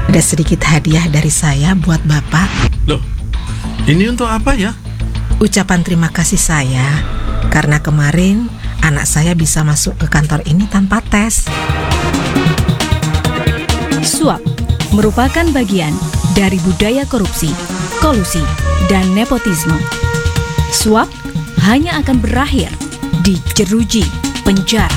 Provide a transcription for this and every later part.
Ada sedikit hadiah dari saya buat Bapak. Loh, ini untuk apa ya? Ucapan terima kasih saya karena kemarin anak saya bisa masuk ke kantor ini tanpa tes. Suap merupakan bagian dari budaya korupsi, kolusi, dan nepotisme. Suap hanya akan berakhir di jeruji penjara.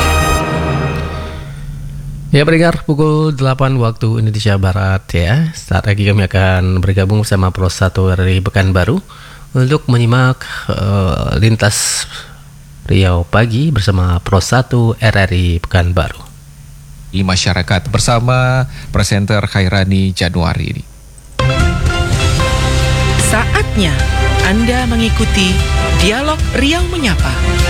Ya, pendengar, pukul 8 waktu Indonesia Barat ya. Saat lagi kami akan bergabung bersama Pro 1 RRI Pekanbaru untuk menyimak lintas Riau pagi bersama Pro 1 RRI Pekanbaru. Di masyarakat bersama presenter Khairani Januari ini. Saatnya Anda mengikuti Dialog Riau Menyapa.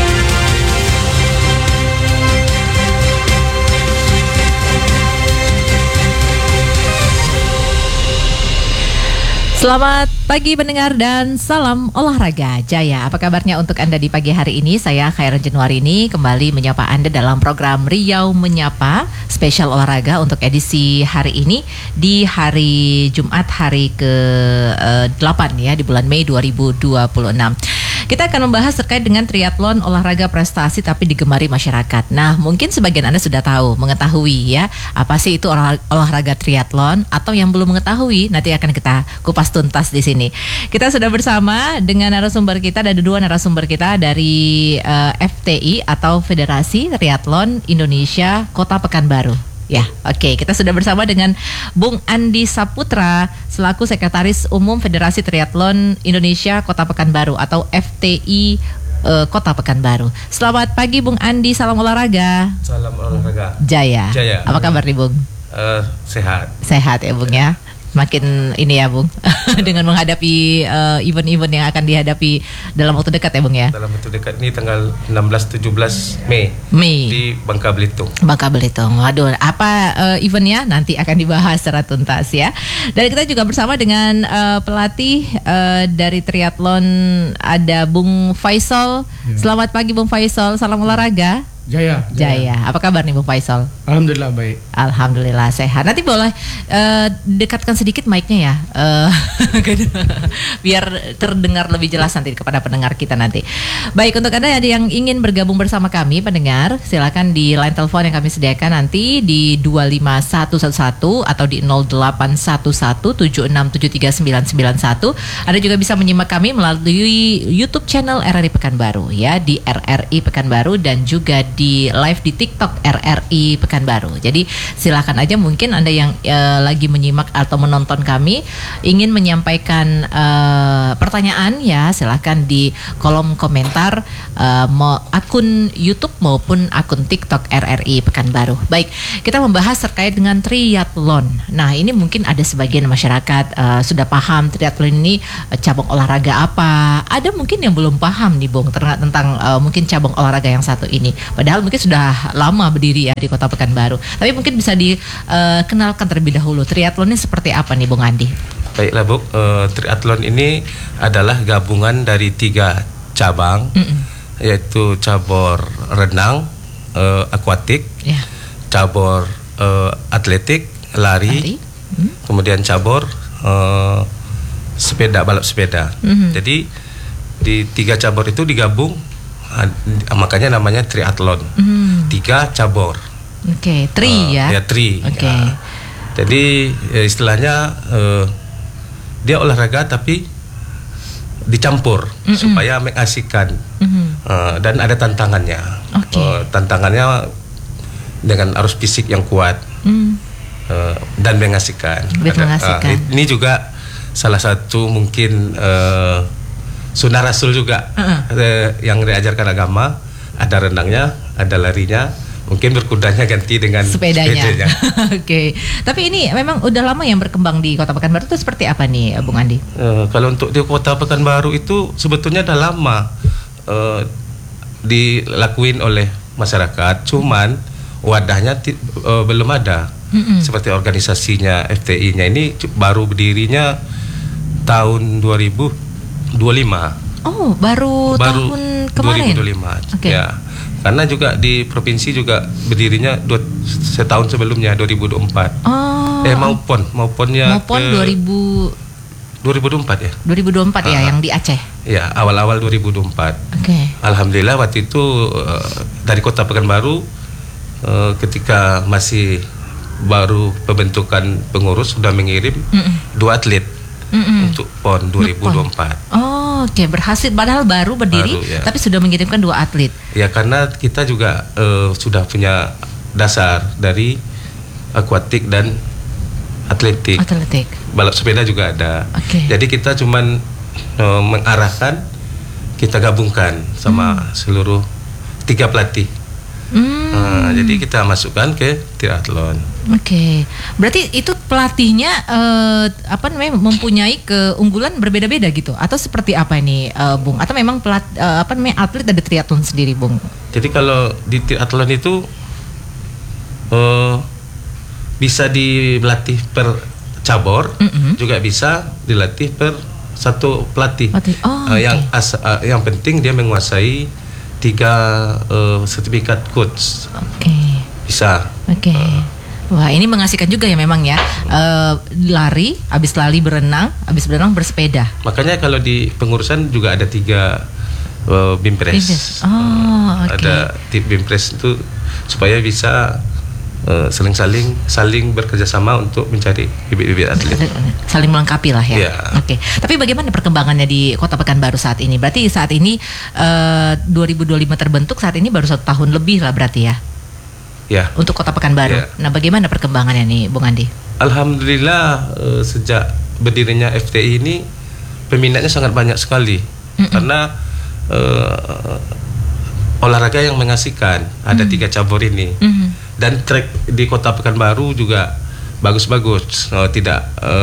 Selamat pagi pendengar dan salam olahraga Jaya. Apa kabarnya untuk Anda di pagi hari ini? Saya Khairani Januari ini kembali menyapa Anda dalam program Riau Menyapa spesial olahraga untuk edisi hari ini di hari Jumat hari ke-8 ya di bulan Mei 2026. Kita akan membahas terkait dengan triathlon olahraga prestasi tapi digemari masyarakat. Nah, mungkin sebagian Anda sudah mengetahui ya, apa sih itu olahraga triathlon, atau yang belum mengetahui nanti akan kita kupas tuntas di sini. Kita sudah bersama dengan narasumber kita, ada dua narasumber kita dari FTI atau Federasi Triathlon Indonesia Kota Pekanbaru. Ya, oke. Kita sudah bersama dengan Bung Andi Saputra selaku Sekretaris Umum Federasi Triathlon Indonesia Kota Pekanbaru atau FTI Kota Pekanbaru. Selamat pagi Bung Andi, salam olahraga. Salam olahraga. Jaya. Apa kabar nih Bung? Sehat. Sehat ya Bung ya. Makin ini ya Bung dengan menghadapi event-event yang akan dihadapi dalam waktu dekat ya Bung ya. Dalam waktu dekat ini tanggal 16-17 Mei di Bangka Belitung. Bangka Belitung. Waduh, apa eventnya nanti akan dibahas secara tuntas ya. Dan kita juga bersama dengan pelatih dari triathlon, ada Bung Faisal. Selamat pagi Bung Faisal, salam olahraga. Jaya. Apa kabar nih Bung Faisal? Alhamdulillah baik. Alhamdulillah sehat. Nanti boleh dekatkan sedikit mic-nya ya, biar terdengar lebih jelas nanti kepada pendengar kita nanti. Baik, untuk Anda yang ingin bergabung bersama kami pendengar, silakan di line telepon yang kami sediakan nanti di 25111 atau di 081176739991. Anda juga bisa menyimak kami melalui YouTube channel RRI Pekanbaru ya, di RRI Pekanbaru, dan juga di live di TikTok RRI Pekanbaru. Jadi silakan aja, mungkin Anda yang lagi menyimak atau menonton kami ingin menyampaikan pertanyaan ya, silakan di kolom komentar akun YouTube maupun akun TikTok RRI Pekanbaru. Baik, kita membahas terkait dengan triathlon. Nah, ini mungkin ada sebagian masyarakat sudah paham triathlon ini cabang olahraga apa. Ada mungkin yang belum paham nih Bung tentang mungkin cabang olahraga yang satu ini. Padahal mungkin sudah lama berdiri ya di Kota Pekanbaru. Tapi mungkin bisa dikenalkan terlebih dahulu, triathlon ini seperti apa nih Bung Andi? Baiklah Bu, triathlon ini adalah gabungan dari 3 cabang, yaitu cabur renang, akuatik, cabur atletik, lari. Kemudian cabur balap sepeda. Jadi di 3 cabur itu digabung, makanya namanya triathlon. 3 cabur. Oke, tri ya. Ya, tri. Oke. Ya. Jadi istilahnya dia olahraga tapi dicampur supaya mengasihkan. Dan ada tantangannya. Tantangannya dengan arus fisik yang kuat dan mengasihkan. Ini juga salah satu mungkin sunnah Rasul juga yang diajarkan agama. Ada renangnya, ada larinya, mungkin berkudanya ganti dengan sepedanya. Oke. Tapi ini memang udah lama yang berkembang di Kota Pekanbaru itu seperti apa nih Bung Andi? Kalau untuk di Kota Pekanbaru itu sebetulnya udah lama dilakuin oleh masyarakat, cuman wadahnya belum ada. Seperti organisasinya FTI-nya ini baru berdirinya tahun 2025. Oh, baru tahun kemarin. 2025. Okay. Ya. Karena juga di provinsi juga berdirinya setahun sebelumnya 2024. Oh. Mauponnya Maupun ke 2024 ya. 2024 ya yang di Aceh. Ya, awal-awal 2024. Oke. Alhamdulillah waktu itu dari Kota Pekanbaru ketika masih baru pembentukan pengurus sudah mengirim 2 atlet untuk PON 2024. Oh, oke, berhasil padahal baru berdiri Baru, ya. tapi sudah mengirimkan 2 atlet. Ya karena kita juga sudah punya dasar dari akuatik dan atletik. Balap sepeda juga ada. Oke. Jadi kita cuman mengarahkan, kita gabungkan sama seluruh 3 pelatih. Jadi kita masukkan ke triathlon. Oke. Berarti itu pelatihnya mempunyai keunggulan berbeda-beda gitu atau seperti apa ini, Bung? Atau memang atlet ada triathlon sendiri, Bung? Jadi kalau di triathlon itu bisa dilatih per cabur, juga bisa dilatih per satu pelatih. Yang penting dia menguasai 3 sertifikat coach. Oke. Bisa. Oke. Wah, ini mengasihkan juga ya memang ya. Lari, habis lari berenang, habis berenang bersepeda. Makanya kalau di pengurusan juga ada 3 bimpres. Oh, oke. Ada tip bimpres itu supaya bisa saling bekerja sama untuk mencari bibit-bibit atlet. Saling melengkapi lah ya. Yeah. Oke. Tapi bagaimana perkembangannya di Kota Pekanbaru saat ini? Berarti saat ini 2025 terbentuk, saat ini baru 1 tahun lebih lah berarti ya. Ya. Untuk Kota Pekanbaru. Yeah. Nah, bagaimana perkembangannya nih, Bung Andi? Alhamdulillah sejak berdirinya FTI ini peminatnya sangat banyak sekali. Karena olahraga yang mengasihkan. Ada 3 cabur ini. Dan trek di Kota Pekanbaru juga bagus-bagus, tidak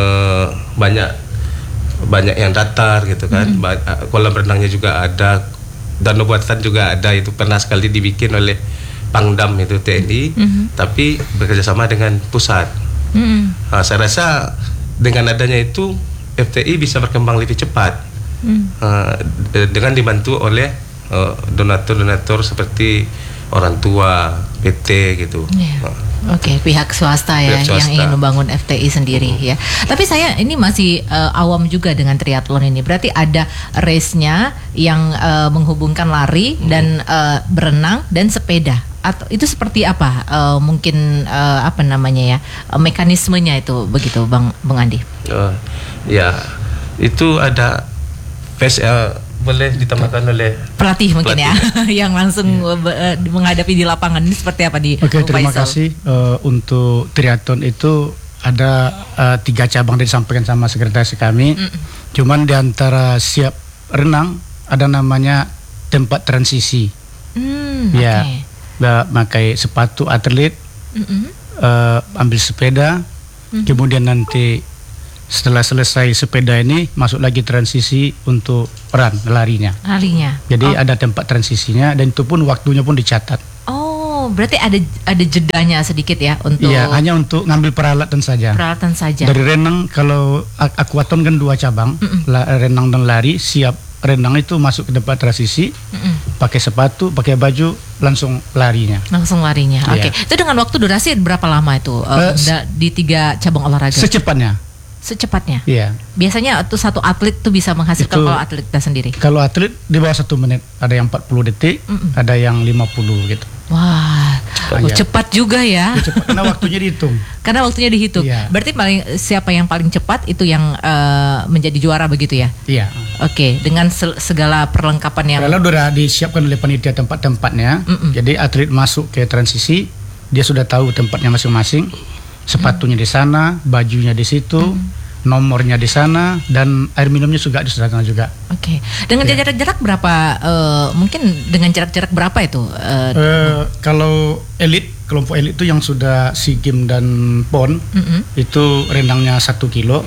banyak yang datar gitu kan. Kolam renangnya juga ada, danau buatan juga ada, itu pernah sekali dibikin oleh Pangdam itu TNI, tapi bekerjasama dengan pusat. Saya rasa dengan adanya itu FTI bisa berkembang lebih cepat dengan dibantu oleh donatur-donatur seperti orang tua, PT gitu. Oke, pihak swasta ya yang ingin membangun FTI sendiri ya. Tapi saya ini masih awam juga dengan triathlon ini. Berarti ada race-nya yang menghubungkan lari dan berenang dan sepeda. Atau itu seperti apa? Mungkin mekanismenya itu begitu, Bang Andi? Ya, itu ada boleh ditambahkan oleh pelatih mungkin ya yang langsung menghadapi di lapangan. Ini seperti apa di Oke, terima kasih. Untuk triathlon itu ada 3 cabang yang disampaikan sama sekretaris kami. Cuman di antara siap renang ada namanya tempat transisi. Ya, pakai sepatu atlet, ambil sepeda, kemudian nanti setelah selesai sepeda ini masuk lagi transisi untuk larinya. Jadi ada tempat transisinya dan itu pun waktunya pun dicatat. Oh, berarti ada jedanya sedikit ya untuk. Iya, hanya untuk ngambil peralatan saja. Dari renang, kalau akuaton kan 2 cabang, renang dan lari. Siap renang itu masuk ke tempat transisi, pakai sepatu, pakai baju, langsung larinya. Oke. Itu dengan waktu durasi berapa lama itu di 3 cabang olahraga? Secepatnya. Iya. Biasanya tuh satu atlet tuh bisa menghasilkan kalau atlet kita sendiri. Kalau atlet di bawah 1 menit, ada yang 40 detik, ada yang 50 gitu. Wah, cepat juga ya. Cepat karena waktunya dihitung. Iya. Berarti siapa yang paling cepat itu yang menjadi juara begitu ya? Iya. Oke, dengan segala perlengkapan yang. Kalau sudah disiapkan oleh panitia tempat-tempatnya, jadi atlet masuk ke transisi, dia sudah tahu tempatnya masing-masing. Sepatunya di sana, bajunya di situ, nomornya di sana, dan air minumnya juga di sana juga. Oke. Dengan jarak-jarak berapa? Mungkin dengan jarak-jarak berapa itu? Kalau kelompok elit itu yang sudah SEA Games dan PON, itu renangnya 1 kilo,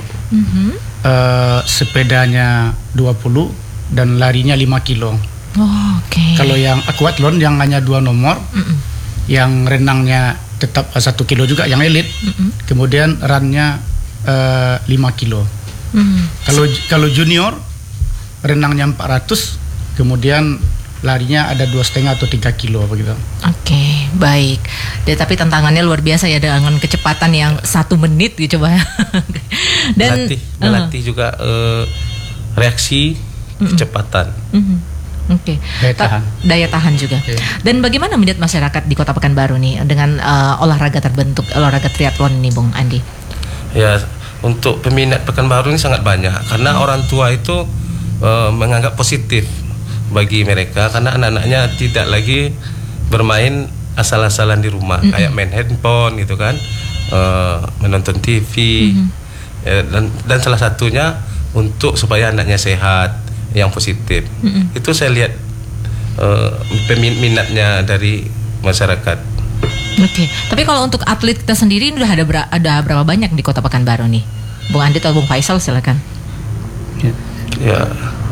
sepedanya 20 dan larinya 5 kilo. Oke. Kalau yang aquathlon yang hanya 2 nomor, yang renangnya tetap 1 kilo juga yang elit, kemudian runnya 5 kilo. Kalau junior renangnya 400, kemudian larinya ada 2,5 atau 3 kilo begitu. Oke, baik. Tapi tantangannya luar biasa ya dengan kecepatan yang 1 menit gitu coba. Dan melatih juga reaksi kecepatan. Oke. Daya tahan juga. Oke. Dan bagaimana minat masyarakat di Kota Pekanbaru nih dengan olahraga triathlon ini, Bung Andi? Ya, untuk peminat Pekanbaru ini sangat banyak karena orang tua itu menganggap positif bagi mereka karena anak-anaknya tidak lagi bermain asal-asalan di rumah kayak main handphone gitu kan, menonton TV dan salah satunya untuk supaya anaknya sehat yang positif. Itu saya lihat peminatnya dari masyarakat. Oke. Tapi kalau untuk atlet kita sendiri ini udah ada berapa banyak di Kota Pekanbaru nih, Bung Andi atau Bung Faisal, silakan. Ya.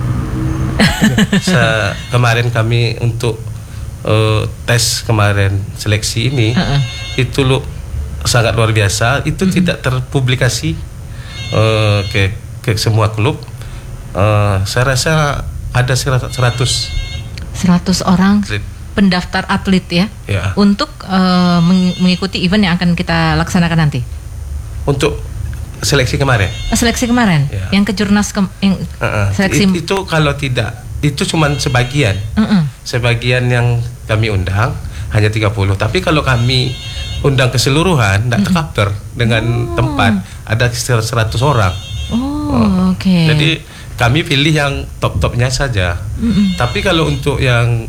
Kemarin kami untuk tes kemarin seleksi ini itu sangat luar biasa. Itu tidak terpublikasi ke semua klub. Saya rasa ada 100 orang pendaftar atlet ya, untuk mengikuti event yang akan kita laksanakan nanti. Untuk seleksi kemarin. Seleksi kemarin, yang ke Jurnas seleksi itu kalau tidak itu cuma sebagian. Sebagian yang kami undang hanya 30. Tapi kalau kami undang keseluruhan tidak tercover dengan tempat, ada 100 orang. Oke. Jadi kami pilih yang top-topnya saja. Tapi kalau untuk yang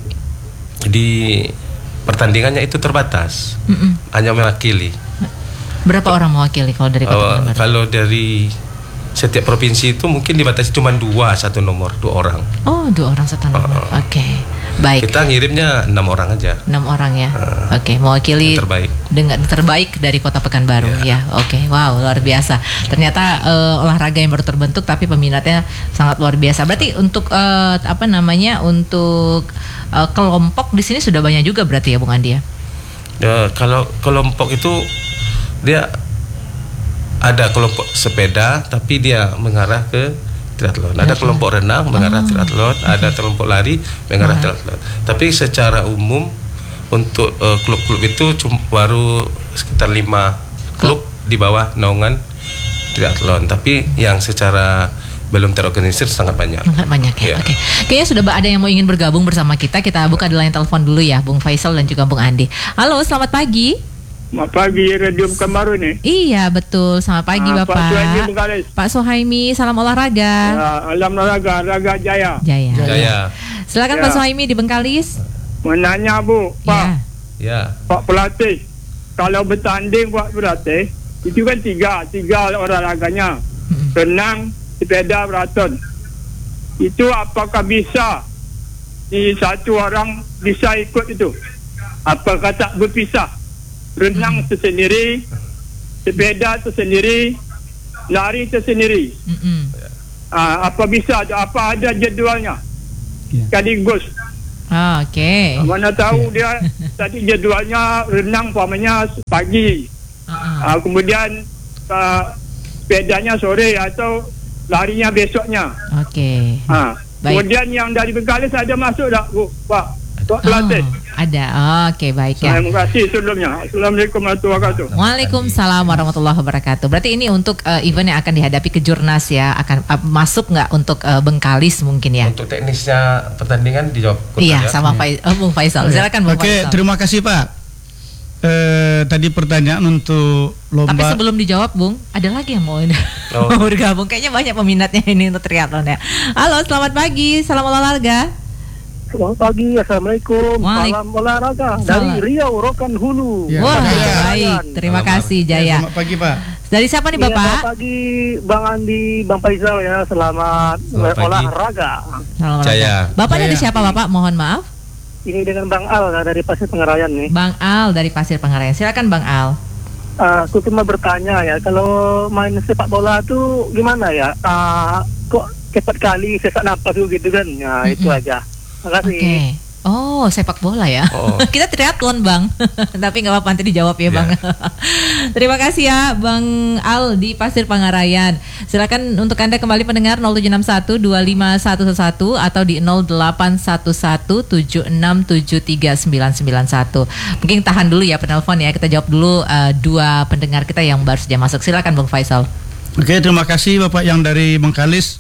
di pertandingannya itu terbatas, hanya mewakili. Berapa orang mewakili kalau dari Kota Pekanbaru? Kalau dari setiap provinsi itu mungkin dibatasi cuma 2 satu nomor, 2 orang. Oh, 2 orang satu nomor. Oke. Baik. Kita ngirimnya 6 orang aja. 6 orang ya. Oke, mewakili terbaik. Dengan terbaik dari Kota Pekanbaru ya. Oke. Wow, luar biasa. Ternyata olahraga yang baru terbentuk tapi peminatnya sangat luar biasa. Berarti untuk untuk kelompok di sini sudah banyak juga berarti ya, Bung Andi ya. Kalau kelompok itu dia ada kelompok sepeda tapi dia mengarah ke triathlon. Ada kelompok renang mengarah triathlon, ada kelompok lari mengarah triathlon. Tapi secara umum untuk klub-klub itu baru sekitar 5 klub di bawah naungan triathlon. Tapi yang secara belum terorganisir sangat banyak. Sangat banyak ya. Oke. Kayaknya sudah ada yang mau ingin bergabung bersama kita. Kita buka di line telepon dulu ya, Bung Faisal dan juga Bung Andi. Halo, selamat pagi. Selamat pagi, Radio Pekanbaru nih. Iya, betul. Selamat pagi, Bapak. Pak Suhaimi Bengkalis. Pak Suhaimi, salam olahraga. Alam olahraga, Raga Jaya. Silakan Pak Suhaimi di Bengkalis. Menanya Bu, Pak. Pak pelatih, kalau bertanding Pak pelatih, itu kan tiga olahraganya. Renang, sepeda, maraton. Itu apakah bisa satu orang bisa ikut itu? Apakah tak berpisah? Renang tersendiri, sepeda tersendiri, lari tersendiri. Apa bisa? Apa ada jadualnya? Sekaligus. Oke. Mana tahu dia tadi jadualnya renang umpamanya pagi. Kemudian sepedanya sore atau larinya besoknya. Oke. Kemudian yang dari Bengkalis ada masuk tak, Bu? Pak pelatih? Ada. Oke, baik ya. Terima kasih sebelumnya. Assalamualaikum warahmatullahi wabarakatuh. Waalaikumsalam warahmatullahi wabarakatuh. Berarti ini untuk event yang akan dihadapi ke Jurnas ya, akan masuk nggak untuk Bengkalis mungkin ya? Untuk teknisnya pertandingan dijawab. Iya, sama Bung Faisal. Silakan Bung Faisal. Oke, terima kasih Pak. Tadi pertanyaan untuk lomba. Tapi sebelum dijawab, Bung, ada lagi yang mau bergabung. Kayaknya banyak peminatnya ini untuk triathlon ya. Halo, selamat pagi. Salam olahraga. Selamat pagi, Assalamualaikum. Salam olahraga dari Riau, Rokan Hulu. Wah, baik. Terima kasih, Jaya. Selamat pagi, Pak. Dari siapa nih, Bapak? Selamat pagi, Bang Andi, Bang Faisal ya. Selamat olahraga. Jaya. Bapak dari siapa, Bapak? Mohon maaf. Ini dengan Bang Al dari Pasir Pengarayan nih. Bang Al dari Pasir Pengarayan. Silakan Bang Al. Aku cuma bertanya ya, kalau main sepak bola tuh gimana ya? Kok cepat kali sesak napas gitu kan? Nah, itu aja. Terima kasih. Oke. Oh, sepak bola ya. Oh. Kita triathlon, Bang. Tapi nggak apa-apa, nanti dijawab ya, Bang. Terima kasih ya, Bang Al di Pasir Pangarayan. Silakan untuk Anda kembali pendengar 0761 25111 atau di 0811 7673 991. Mungkin tahan dulu ya penelpon ya. Kita jawab dulu dua pendengar kita yang baru saja masuk. Silakan Bang Faisal. Oke, terima kasih Bapak yang dari Bengkalis.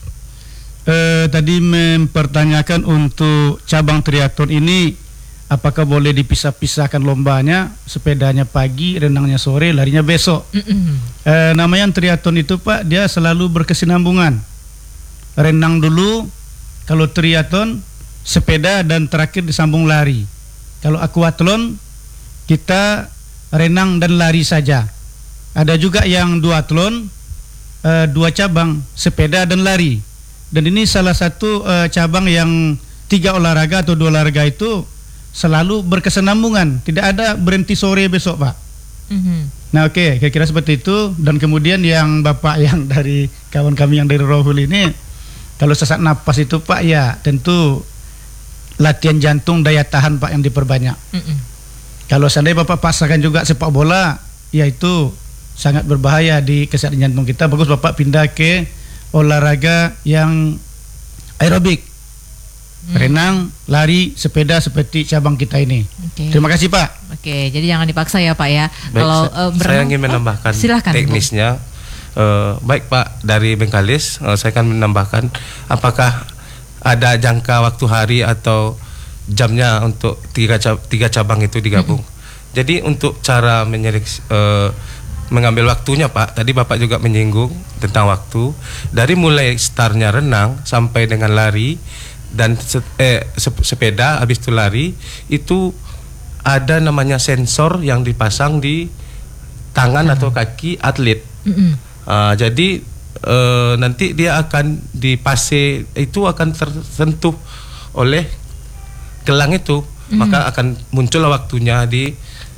Tadi mempertanyakan untuk cabang triathlon ini apakah boleh dipisah-pisahkan lombanya, sepedanya pagi, renangnya sore, larinya besok. Namanya triathlon itu Pak, dia selalu berkesinambungan. Renang dulu, kalau triathlon sepeda dan terakhir disambung lari. Kalau aquathlon kita renang dan lari saja. Ada juga yang duathlon, dua cabang, sepeda dan lari. Dan ini salah satu cabang yang 3 olahraga atau 2 olahraga itu selalu berkesinambungan, tidak ada berhenti sore besok Pak. Nah oke, kira-kira seperti itu. Dan kemudian yang Bapak yang dari kawan kami yang dari Rohul ini, kalau sesak napas itu Pak ya tentu latihan jantung daya tahan Pak yang diperbanyak. Kalau seandainya Bapak paksakan juga sepak bola, ya itu sangat berbahaya di kesehatan jantung kita. Bagus Bapak pindah ke olahraga yang aerobik, renang, lari, sepeda seperti cabang kita ini. Terima kasih Pak. Oke, jadi jangan dipaksa ya Pak ya. Baik, kalau saya ingin menambahkan silakan, teknisnya. Baik Pak, dari Bengkalis saya akan menambahkan apakah ada jangka waktu hari atau jamnya untuk tiga cabang itu digabung. Jadi untuk cara mengambil waktunya Pak, tadi Bapak juga menyinggung tentang waktu. Dari mulai startnya renang sampai dengan lari dan sepeda, habis itu lari, itu ada namanya sensor yang dipasang di tangan atau kaki atlet. Jadi nanti dia akan di fase itu akan tersentuh oleh gelang itu, maka akan muncul waktunya di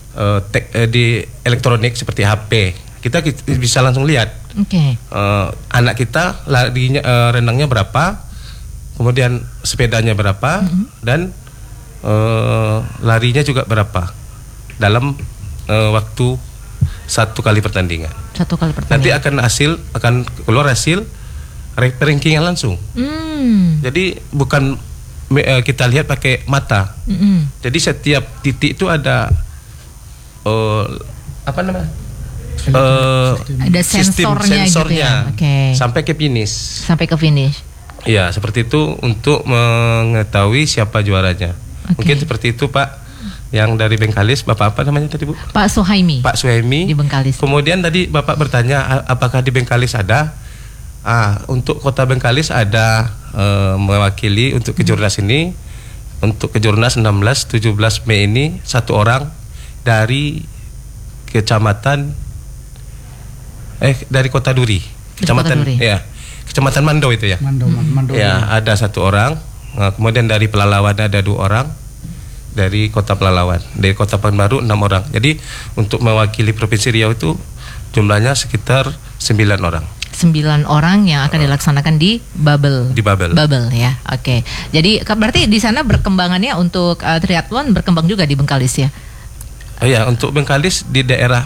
elektronik seperti HP. Kita bisa langsung lihat anak kita larinya, renangnya berapa, kemudian sepedanya berapa, dan larinya juga berapa dalam waktu 1 kali pertandingan. 1 kali pertandingan. Nanti akan keluar hasil ranking langsung. Jadi bukan kita lihat pakai mata. Jadi setiap titik itu ada apa namanya? Ada sensornya gitu ya. Sampai ke finish. Sampai ke finish. Iya, seperti itu untuk mengetahui siapa juaranya. Mungkin seperti itu Pak. Yang dari Bengkalis, Bapak apa namanya tadi Bu? Pak Suhaimi. Pak Suhaimi. Di Bengkalis. Kemudian tadi Bapak bertanya apakah di Bengkalis ada? Untuk Kota Bengkalis ada mewakili untuk kejurnas ini. Untuk kejurnas 16-17 Mei ini 1 orang dari kecamatan dari Kota Duri, kecamatan Kecamatan Mando itu ya. Mando. Ya, ada 1 orang. Kemudian dari Pelalawan ada 2 orang. Dari Kota Pelalawan, dari Kota Pekanbaru 6 orang. Jadi untuk mewakili Provinsi Riau itu jumlahnya sekitar 9 orang. 9 orang yang akan dilaksanakan di Babel. Di Babel. Babel ya. Oke. Jadi berarti di sana berkembangannya untuk triathlon berkembang juga di Bengkalis ya. Ya, untuk Bengkalis di daerah